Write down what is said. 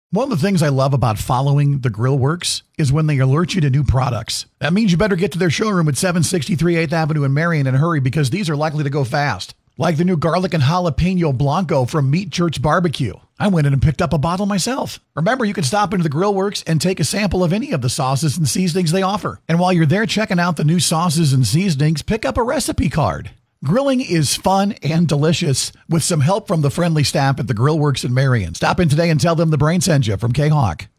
One of the things I love about following the Grill Works is when they alert you to new products. That means you better get to their showroom at 763 8th Avenue in Marion and hurry because these are likely to go fast. Like the new garlic and jalapeno blanco from Meat Church Barbecue. I went in and picked up a bottle myself. Remember, you can stop into the Grill Works and take a sample of any of the sauces and seasonings they offer. And while you're there checking out the new sauces and seasonings, pick up a recipe card. Grilling is fun and delicious with some help from the friendly staff at the Grill Works in Marion. Stop in today and tell them the brain sent you from K-Hawk.